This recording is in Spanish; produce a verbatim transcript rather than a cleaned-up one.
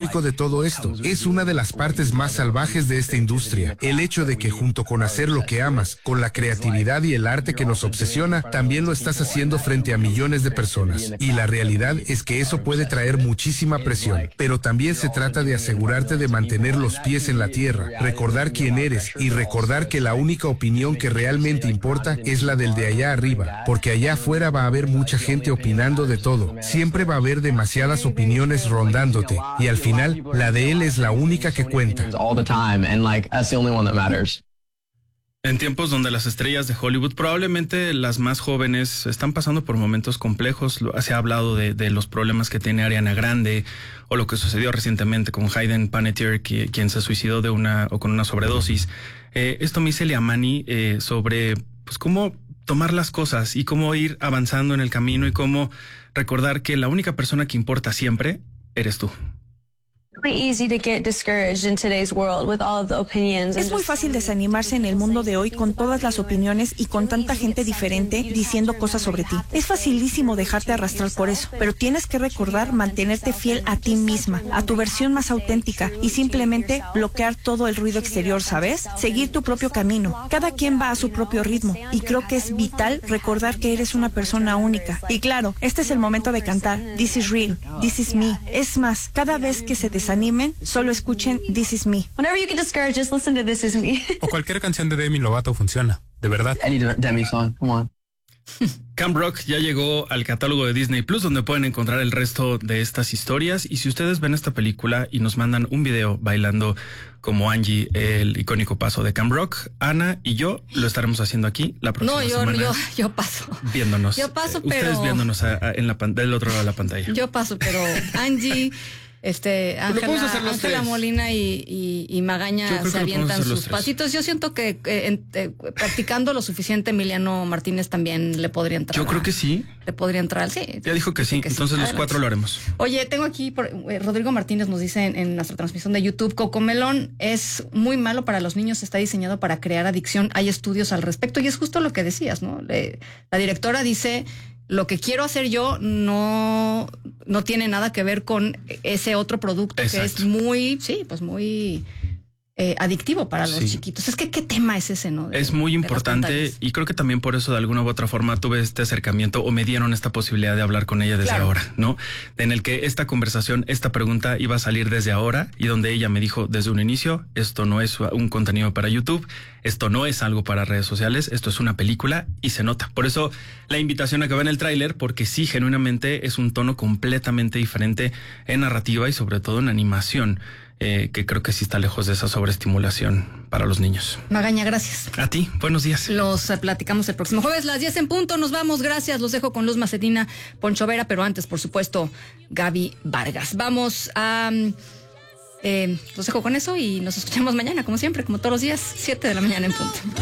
irónico de todo esto, es una de las partes más salvajes de esta industria. El hecho de que junto con hacer lo que amas, con la creatividad y el arte que nos obsesiona, también lo estás haciendo frente a millones de personas. Y la realidad es que eso puede traer muchísima presión. Pero también se trata de asegurarte de mantener los pies en la tierra, recordar quién eres y recordar que la única opinión que realmente importa es la del de allá arriba, porque allá afuera va a haber mucha gente opinando de todo. Siempre va a haber demasiadas opiniones rondándote y al final la de él es la única que cuenta. En tiempos donde las estrellas de Hollywood, probablemente las más jóvenes, están pasando por momentos complejos, se ha hablado de, de los problemas que tiene Ariana Grande o lo que sucedió recientemente con Hayden Panettiere, que, quien se suicidó de una o con una sobredosis. Eh, esto me dice Liamani eh, sobre pues cómo tomar las cosas y cómo ir avanzando en el camino y cómo recordar que la única persona que importa siempre eres tú. Es muy fácil desanimarse en el mundo de hoy con todas las opiniones y con tanta gente diferente diciendo cosas sobre ti. Es facilísimo dejarte arrastrar por eso, pero tienes que recordar mantenerte fiel a ti misma, a tu versión más auténtica y simplemente bloquear todo el ruido exterior, ¿sabes? Seguir tu propio camino. Cada quien va a su propio ritmo y creo que es vital recordar que eres una persona única. Y claro, este es el momento de cantar This is real, This is me. Es más, cada vez que se desanimen, solo escuchen This Is Me. Whenever you get discouraged, just listen to This Is Me. O cualquier canción de Demi Lovato funciona, de verdad. Any Demi song, come on. Camp Rock ya llegó al catálogo de Disney Plus, donde pueden encontrar el resto de estas historias. Y si ustedes ven esta película y nos mandan un video bailando como Angie, el icónico paso de Camp Rock, Ana y yo lo estaremos haciendo aquí la próxima no, yo, semana. yo, yo paso. Viéndonos. Yo paso, eh, pero... Ustedes viéndonos a, a, en la, del otro lado de la pantalla. Yo paso, pero Angie... Este, Ángela Molina y, y, y Magaña se avientan sus pasitos. Yo siento que eh, eh, practicando lo suficiente, Emiliano Martínez también le podría entrar. Yo creo que sí. Le podría entrar, sí. Ya dijo que sí, que entonces sí. Los cuatro lo haremos. Oye, tengo aquí, por, eh, Rodrigo Martínez nos dice en, en nuestra transmisión de YouTube, Cocomelón es muy malo para los niños, está diseñado para crear adicción. Hay estudios al respecto y es justo lo que decías, ¿no? Le, la directora dice... Lo que quiero hacer yo no, no tiene nada que ver con ese otro producto. Exacto. Que es muy, sí, pues muy eh, adictivo para los sí. chiquitos. Es que, ¿qué tema es ese, no? De, es muy importante y creo que también por eso de alguna u otra forma tuve este acercamiento o me dieron esta posibilidad de hablar con ella desde claro. ahora, ¿no? En el que esta conversación, esta pregunta iba a salir desde ahora y donde ella me dijo desde un inicio, esto no es un contenido para YouTube, esto no es algo para redes sociales, esto es una película y se nota. Por eso la invitación a que vean el tráiler, porque sí, genuinamente es un tono completamente diferente en narrativa y sobre todo en animación. Eh, que creo que sí está lejos de esa sobreestimulación para los niños. Magaña, gracias. A ti, buenos días. Los eh, platicamos el próximo jueves, las diez en punto. Nos vamos, gracias. Los dejo con Luz Macedina, Poncho Vera, pero antes, por supuesto, Gaby Vargas. Vamos a... Eh, los dejo con eso y nos escuchamos mañana, como siempre, como todos los días, siete de la mañana en punto.